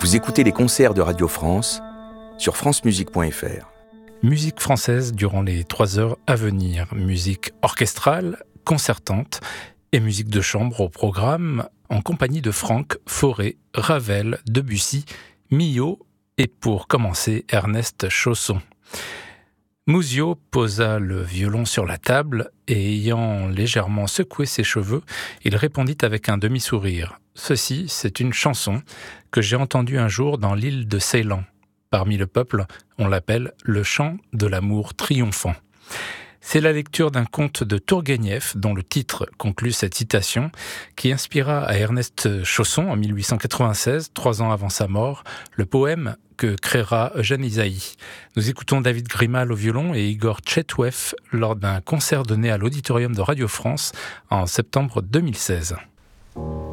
Vous écoutez les concerts de Radio France sur francemusique.fr. Musique française durant les 3 heures à venir. Musique orchestrale, concertante et musique de chambre au programme en compagnie de Franck, Fauré, Ravel, Debussy, Milhaud et pour commencer Ernest Chausson. Muzio posa le violon sur la table et ayant légèrement secoué ses cheveux, il répondit avec un demi-sourire. « Ceci, c'est une chanson que j'ai entendue un jour dans l'île de Ceylan. Parmi le peuple, on l'appelle le chant de l'amour triomphant. » C'est la lecture d'un conte de Tourguenieff, dont le titre conclut cette citation, qui inspira à Ernest Chausson en 1896, 3 ans avant sa mort, le poème que créera Eugène Ysaÿe. Nous écoutons David Grimal au violon et Igor Tchetouev lors d'un concert donné à l'Auditorium de Radio France en septembre 2016.